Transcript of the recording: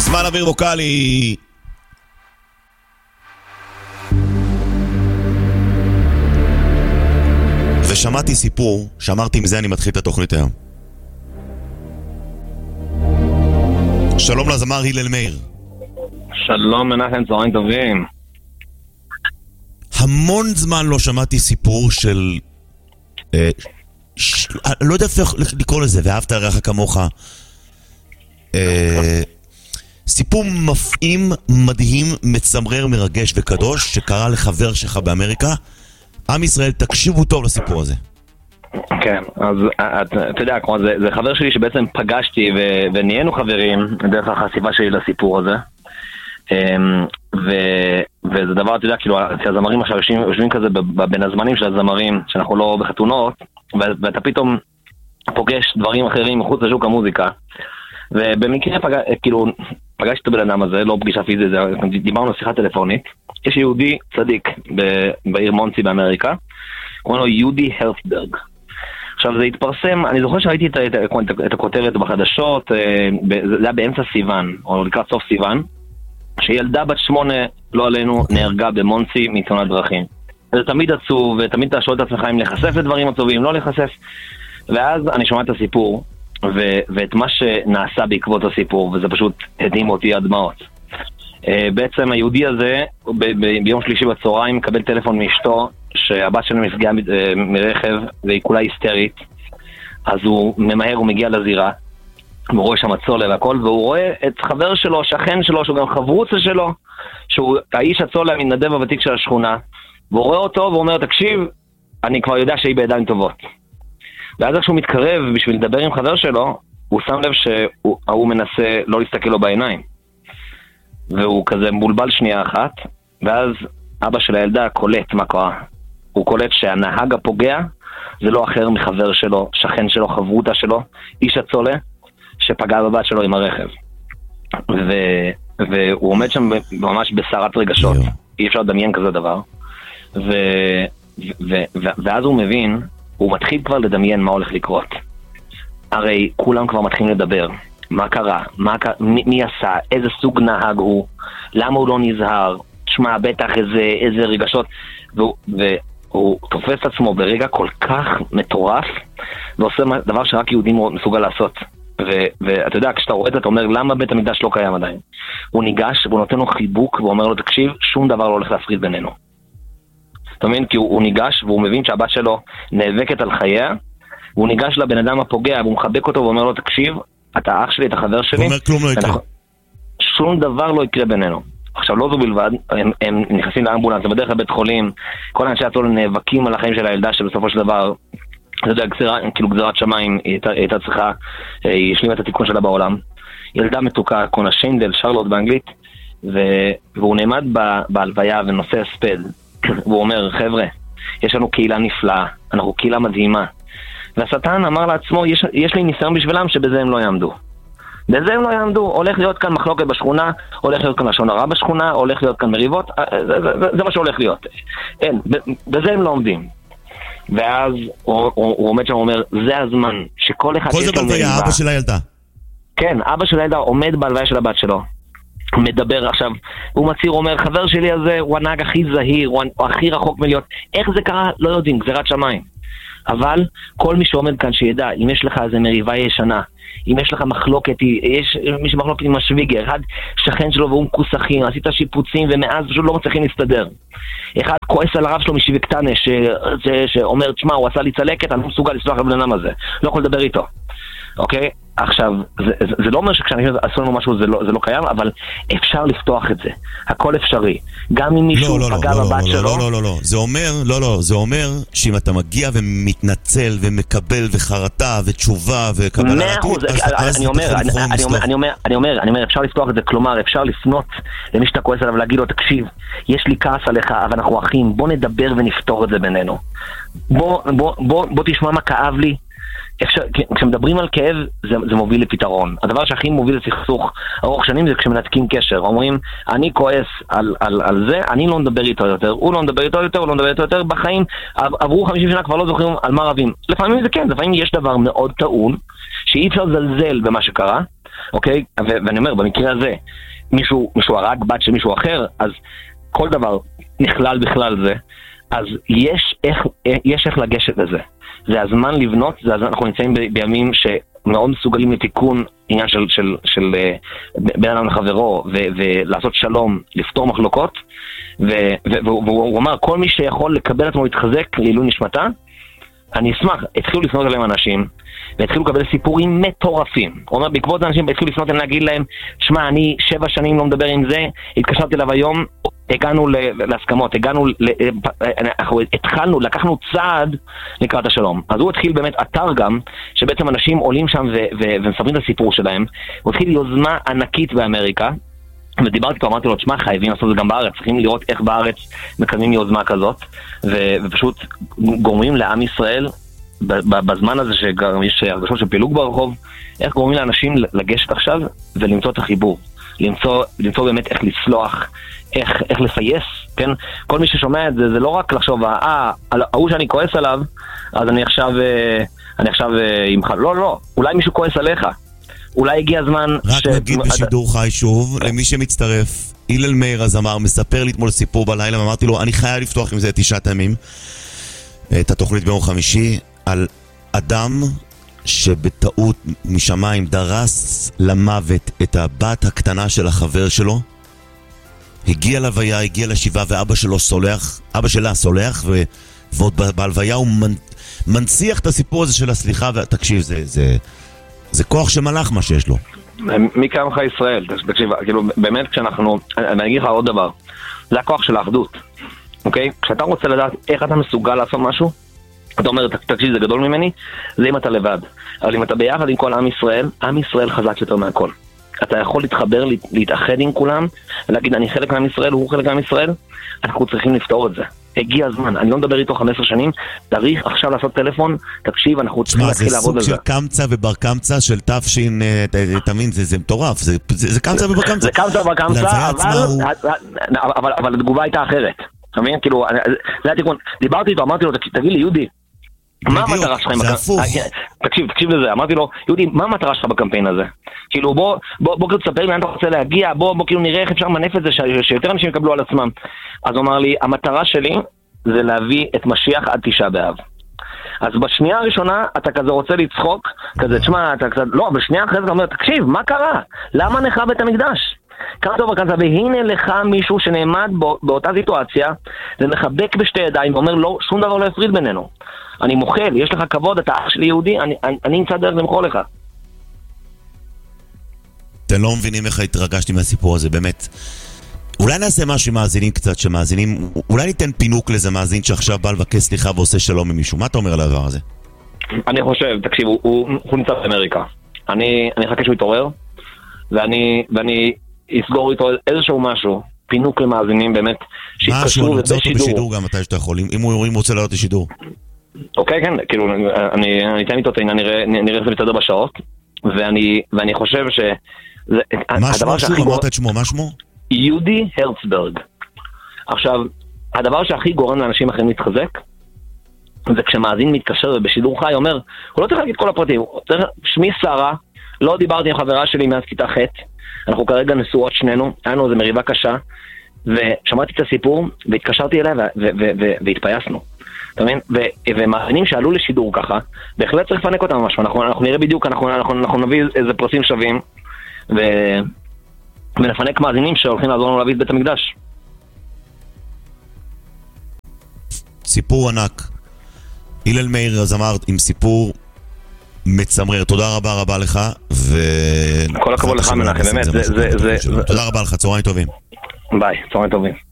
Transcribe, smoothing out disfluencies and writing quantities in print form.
זמן אוויר ווקלי. ושמעתי סיפור שאמרתי עם זה אני מתחיל את התוכנית היום. שלום לזמר הלל מאיר. שלום מנחם, צהריים טובים. המון זמן לא שמעתי סיפור של לא יודע איך לקרוא לזה, ואהבת לרעך כמוך. סיפור מפעים, מדהים, מצמרר, מרגש וקדוש שקרה לחבר שלך באמריקה. עם ישראל, תקשיבו טוב לסיפור הזה. כן, אז אתה יודע, זה חבר שלי שבעצם פגשתי ונהיינו חברים דרך החשיפה שלי לסיפור הזה. וזה דבר, אתה יודע, כאילו, הזמרים עכשיו יושבים כזה בין הזמנים של הזמרים, שאנחנו לא בחתונות, ואתה פתאום פוגש דברים אחרים מחוץ לשוק המוזיקה. ובמקרה פגשתי את הבן אדם הזה, לא פגישה פיזית, דיברנו שיחה טלפונית. יש יהודי צדיק בעיר מונסי באמריקה, קוראים לו יהודי הרפברג. עכשיו זה התפרסם, אני זוכר שראיתי את הכותרת בחדשות, זה היה באמצע סיוון, או לקראת סוף סיוון, שילדה בת 8, לא עלינו, נהרגה במונסי מתאונת דרכים. זה תמיד עצוב, ותמיד אתה שואל את עצמך אם לחשף לדברים עצובים, לא לחשף. ואז אני שומע את הסיפור, ואת מה שנעשה בעקבות הסיפור, וזה פשוט הדהים אותי עד דמעות. בעצם היהודי הזה, ביום שלישי בצהריים, מקבל טלפון מאשתו, שהבת שלנו נפגעה מרכב, והיא כולה היסטרית. אז הוא ממהר, הוא מגיע לזירה, הוא רואה שם הצולה והכל, והוא רואה את חבר שלו, שכן שלו, שהוא גם חברוצה שלו, שהוא האיש הצולה המתנדב הוותיק של השכונה, והוא רואה אותו ואומר, תקשיב, אני כבר יודע שהיא בידיים טובות. ואז כשהוא מתקרב בשביל לדבר עם חבר שלו, הוא שם לב שהוא מנסה לא להסתכל לו בעיניים. והוא כזה מבולבל שנייה אחת, ואז אבא של הילדה קולט מה קרה. הוא קולט שהנהג הפוגע זה לא אחר מחבר שלו, שכן שלו, חברותה שלו, איש הצולה, שפגע בבת שלו עם הרכב. והוא עומד שם ממש בסערת רגשות. אי אפשר לדמיין כזה דבר. ואז הוא מבין, הוא מתחיל כבר לדמיין מה הולך לקרות. הרי כולם כבר מתחילים לדבר. מה קרה? מי עשה? איזה סוג נהג הוא? למה הוא לא נזהר? תשמע, בטח איזה רגשות. והוא תופס את עצמו ברגע כל כך מטורף, ועושה דבר שרק יהודי מסוגל לעשות. ואתה יודע, כשאתה רואה את זה, אתה אומר, למה בית המקדש לא קיים עדיין? הוא ניגש, והוא נותן לו חיבוק, ואומר לו, תקשיב, שום דבר לא הולך להפריד בינינו. אתה מבין? כי הוא ניגש, והוא מבין שהבת שלו נאבקת על חייה, והוא ניגש לבן אדם הפוגע, והוא מחבק אותו, ואומר לו, תקשיב, אתה אח שלי, אתה חבר שלי. הוא אומר, כלום לא יקרה. שום דבר לא יקרה בינינו. עכשיו, לא זו בלבד, הם נכנסים לאמבולנס, בדרך לבית חולים, כל האנשי הצולה נאבקים על החיים של הילדה, שבסופו של דבר, אתה יודע, גזירת שמיים, היא הייתה צריכה, היא השלימה את התיקון שלה בעולם. ילדה מתוקה, קונה שיינדל, שרלוט באנגלית, והוא נעמד בהלוויה ונושא הספד, והוא אומר, חבר'ה, יש לנו קהילה נפלאה, אנחנו קהילה מדהימה. והשטן אמר לעצמו, יש לי ניסיון בשבילם שבזה הם לא יעמדו. בזה הם לא יעמדו, הולך להיות כאן מחלוקת בשכונה, הולך להיות כאן לשון הרע בשכונה, הולך להיות כאן מריבות, זה מה שהולך להיות. אין, בזה הם לא עומדים. ואז הוא עומד שם ואומר, זה הזמן שכל אחד... כל זה בהלוויה, אבא של הילדה. כן, אבא של הילדה עומד בהלוויה של הבת שלו. מדבר עכשיו, הוא מציר, אומר, חבר שלי הזה הוא הנהג הכי זהיר, הוא הכי רחוק מלהיות. איך זה קרה? לא יודעים, גזירת שמיים. אבל כל מי שעומד כאן שידע, אם יש לך איזה מריבה ישנה, אם יש לך מחלוקת, יש מי שמחלוקת עם השוויגר, אחד שכן שלו והוא מקוסחים, עשית שיפוצים ומאז פשוט לא מצליחים להסתדר. אחד כועס על הרב שלו משיבקטנה שאומר, תשמע, הוא עשה לי צלקת, אני לא מסוגל לסלוח לבן אדם הזה, לא יכול לדבר איתו. אוקיי? עכשיו, זה לא אומר שכשאנשים עשו לנו משהו זה לא קיים, אבל אפשר לפתוח את זה. הכל אפשרי. גם אם מישהו פגע בבת שלו... לא. זה אומר שאם אתה מגיע ומתנצל ומקבל וחרטה ותשובה וקבלה... אני אומר, אפשר לפתוח את זה, כלומר, אפשר לפנות למי שאתה כועס עליו ולהגיד לו, תקשיב, יש לי כעס עליך, אבל אנחנו אחים, בוא נדבר ונפתור את זה בינינו. בוא תשמע מה כאב לי. כשמדברים על כאב זה מוביל לפתרון. הדבר שהכי מוביל לסכסוך ארוך שנים זה כשמנתקים קשר, אומרים אני כועס על זה, אני לא מדבר איתו יותר, הוא לא מדבר איתו יותר, הוא לא מדבר איתו יותר. בחיים עברו 50 שנה, כבר לא זוכרים על מה רבים. לפעמים זה כן, לפעמים יש דבר מאוד טעון שאי אפשר לזלזל במה שקרה, אוקיי? ואני אומר, במקרה הזה, מישהו הרג בת של מישהו אחר, אז כל דבר נכלל בכלל זה, אז יש איך לגשת לזה. זה הזמן לבנות, אנחנו נמצאים בימים שמאוד מסוגלים לתיקון עניין של בין אדם לחברו, ולעשות שלום, לפתור מחלוקות, והוא אמר, כל מי שיכול לקבל עצמו להתחזק לעילוי נשמתה, אני אשמח, התחילו לפנות אליהם אנשים, והתחילו לקבל סיפורים מטורפים. הוא אומר, בעקבות אנשים התחילו לפנות אליהם, להגיד להם, שמע, אני 7 שנים לא מדבר עם זה, התקשרתי אליו היום, הגענו להסכמות, התחלנו, לקחנו צעד לקראת השלום. אז הוא התחיל באמת אתר גם, שבעצם אנשים עולים שם ומספרים את הסיפור שלהם. הוא התחיל יוזמה ענקית באמריקה, ודיברתי פה, אמרתי לו, תשמע, חייבים לעשות את זה גם בארץ, צריכים לראות איך בארץ מקדמים יוזמה כזאת, ופשוט גורמים לעם ישראל, בזמן הזה שיש הרגשות של פילוג ברחוב, איך גורמים לאנשים לגשת עכשיו ולמצוא את החיבור, למצוא באמת איך לסלוח, איך לפייס, כן? כל מי ששומע את זה, זה לא רק לחשוב, ההוא שאני כועס עליו, אז אני עכשיו לא, אולי מישהו כועס עליך, אולי הגיע הזמן רק נגיד בשידור חי שוב, למי שמצטרף, הלל מאיר הזמר מספר לי אתמול סיפור בלילה, ואמרתי לו, אני חייב לפתוח עם זה 9 ימים, את התוכנית ביום חמישי, על אדם שבטעות משמיים דרס למוות את הבת הקטנה של החבר שלו, הגיע לוויה, הגיע לשבעה, ואבא שלה סולח, ועוד בהלוויה הוא מנציח את הסיפור הזה של הסליחה, ותקשיב, זה כוח שמלך מה שיש לו. מי קם לך ישראל? תקשיב, כאילו, באמת אני אגיד לך עוד דבר, זה הכוח של האחדות, אוקיי? כשאתה רוצה לדעת איך אתה מסוגל לעשות משהו, אתה אומר, תקשיב, זה גדול ממני, זה אם אתה לבד. אבל אם אתה ביחד עם כל עם ישראל חזק יותר מהכל. אתה יכול להתחבר, להתאחד עם כולם, ולהגיד, אני חלק מעם ישראל, הוא חלק מעם ישראל, אנחנו צריכים לפתור את את זה. הגיע הזמן, אני לא מדבר איתו 15 שנים, צריך עכשיו לעשות טלפון, תקשיב, אנחנו צריכים להתחיל לעבוד על זה. זה סוג של קמצא ובר קמצא של תפשין, תאמין, זה מטורף, זה קמצא ובר קמצא. זה קמצא ובר קמצא, אבל התגובה הייתה אחרת. אתה מבין? כאילו, זה התיקון. דיברתי איתו, אמרתי לו, תגיד לי, יהודי, מה המטרה שלך? זה הפוך. תקשיב לזה, אמרתי לו, יהודי, מה המטרה שלך בקמפיין הזה? כאילו, בוא כאילו תספר לי לאן אתה רוצה להגיע, בוא כאילו נראה איך אפשר למנף את זה, שיותר אנשים יקבלו על עצמם. אז הוא אמר לי, המטרה שלי זה להביא את משיח עד 9 באב. אז בשנייה הראשונה אתה כזה רוצה לצחוק, כזה, תשמע, אתה כזה, לא, בשנייה אחרי זה אתה אומר, תקשיב, מה קרה? למה נחרב בית המקדש? כמה טוב וכזה, והנה לך מישהו שנעמד באותה סיטואציה, ומחבק בשתי ידיים, ואומר, לא, שום דבר לא יפריד בינינו. אני מוחל, יש לך כבוד, אתה אח שלי יהודי, אני נמצא דרך למחול לך. אתם לא מבינים איך התרגשתי מהסיפור הזה, באמת. אולי נעשה משהו עם מאזינים קצת, שמאזינים, אולי ניתן פינוק לזה מאזין שעכשיו בא לבקש סליחה ועושה שלום עם מישהו. מה אתה אומר על הדבר הזה? אני חושב, תקשיב, הוא נמצא באמריקה. אני אחכה שהוא יתעורר, ואני אסגור איתו איזשהו משהו, פינוק למאזינים באמת, משהו, אני רוצה אותו בשידור גם מתי שאתה יכול, אם הוא רוצה לעלות לשידור. אוקיי, כן, כאילו, אני אתן איתו את העניין, נראה איך זה מתעדר בשעות, ואני חושב ש... מה שמו? אמרת את שמו, מה שמו? יהודי הרצברג. עכשיו, הדבר שהכי גורם לאנשים אחרים להתחזק, זה כשמאזין מתקשר ובשידור חי אומר, הוא לא צריך להגיד כל הפרטים, שמי שרה, לא דיברתי עם חברה שלי מאז כיתה ח', אנחנו כרגע נשואות שנינו, היה לנו איזו מריבה קשה, ושמעתי את הסיפור, והתקשרתי אליה והתפייסנו. אתה מבין? ומאזינים שעלו לשידור ככה, בהחלט צריך לפנק אותם משהו, אנחנו נראה בדיוק, אנחנו נביא איזה פרסים שווים, ונפנק מאזינים שהולכים לעזור לנו להביא את בית המקדש. סיפור ענק. הלל מאיר הזמר עם סיפור מצמרר. תודה רבה לך, כל הכבוד לך מנחם, באמת. תודה רבה לך, צהריים טובים. ביי, צהריים טובים.